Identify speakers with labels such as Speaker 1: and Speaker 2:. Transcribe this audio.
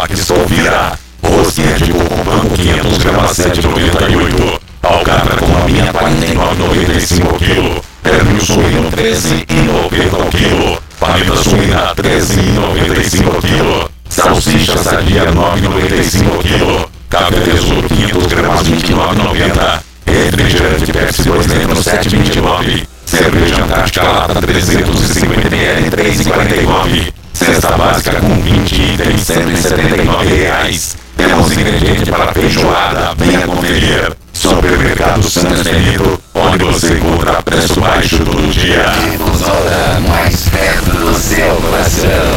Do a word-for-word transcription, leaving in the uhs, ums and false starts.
Speaker 1: Max Stovira. Rosquinha de coco branco quinhentos gramas sete reais e noventa e oito centavos. Alcatra com maminha quarenta e nove reais e noventa e cinco centavos quilo. Pernil suíno treze reais e noventa centavos quilo. Paleta suína treze reais e noventa e cinco centavos quilo. Salsicha sadia nove reais e noventa e cinco centavos quilo. Café tesouro quinhentos gramas vinte e nove reais e noventa centavos. Refrigerante Pepsi dois litros sete reais e vinte e nove centavos. Cerveja Antártica lata trezentos e cinquenta mililitros três reais e quarenta e nove centavos. Cesta básica com vinte itens cento e setenta e nove reais. Temos ingrediente para feijoada, venha conferir. Supermercado Santos Benito, onde você encontra preço baixo todo dia.
Speaker 2: Mais perto do seu coração.